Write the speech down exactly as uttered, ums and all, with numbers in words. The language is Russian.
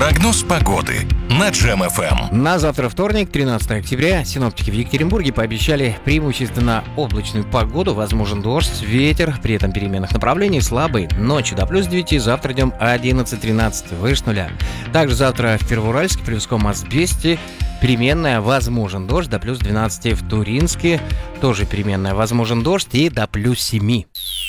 Прогноз погоды на Джем эф эм. На завтра, вторник, тринадцатое октября, синоптики в Екатеринбурге пообещали преимущественно облачную погоду, возможен дождь, ветер, при этом переменных направлений слабый, ночью до плюс девяти, завтра днем одиннадцать-тринадцать, выше нуля. Также завтра в Первоуральске, Плевском, Асбесте переменная, возможен дождь, до плюс двенадцати в Туринске, тоже переменная, возможен дождь и до плюс семи.